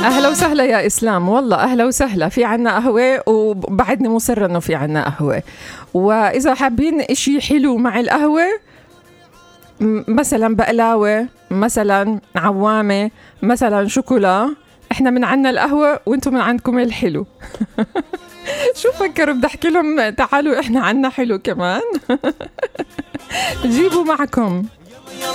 أهلا وسهلا يا إسلام، والله أهلا وسهلا. في عنا قهوة وبعدني مصرة أنه في عنا قهوة، وإذا حابين إشي حلو مع القهوة مثلا بقلاوة، مثلا عوامة، مثلا شوكولا، إحنا من عنا القهوة وإنتم من عندكم الحلو. شو فكروا بدي أحكي لهم تعالوا إحنا عنا حلو كمان. جيبوا معكم.